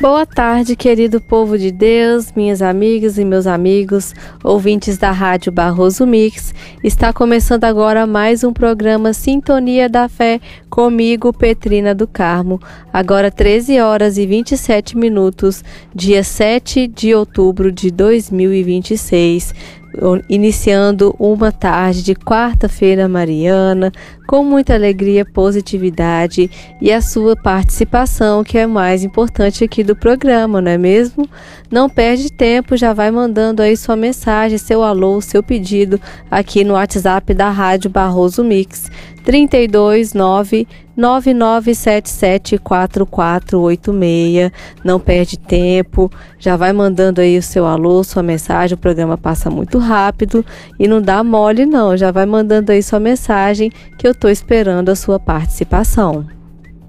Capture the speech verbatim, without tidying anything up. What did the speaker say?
Boa tarde, querido povo de Deus, minhas amigas e meus amigos, ouvintes da Rádio Barroso Mix. Está começando agora mais um programa Sintonia da Fé comigo, Petrina do Carmo. Agora treze horas e vinte e sete minutos, dia sete de outubro de dois mil e vinte e seis. Iniciando uma tarde de quarta-feira mariana, com muita alegria, positividade e a sua participação, que é o mais importante aqui do programa, não é mesmo? Não perde tempo, já vai mandando aí sua mensagem, seu alô, seu pedido aqui no WhatsApp da Rádio Barroso Mix, trinta e dois, nove nove nove sete sete quatro quatro oito seis. Não perde tempo, já vai mandando aí o seu alô, sua mensagem. O programa passa muito rápido e não dá mole não, já vai mandando aí sua mensagem que eu tô esperando a sua participação.